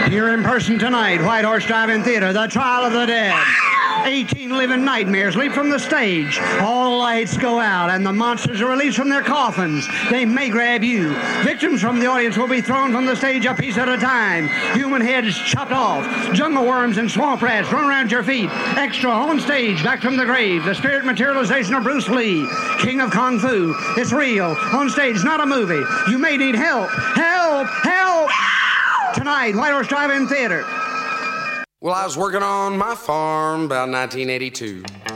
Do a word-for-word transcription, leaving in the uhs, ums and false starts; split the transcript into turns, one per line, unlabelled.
Here in person tonight, White Horse Drive-In Theater, The Trial of the Dead. eighteen living nightmares leap from the stage. All lights go out, and the monsters are released from their coffins. They may grab you. Victims from the audience will be thrown from the stage a piece at a time. Human heads chopped off. Jungle worms and swamp rats run around your feet. Extra on stage, back from the grave. The spirit materialization of Bruce Lee, King of Kung Fu. It's real. On stage, not a movie. You may need help. Help! Help! Tonight, White Horse Drive-In Theater.
Well, I was working on my farm about nineteen eighty-two.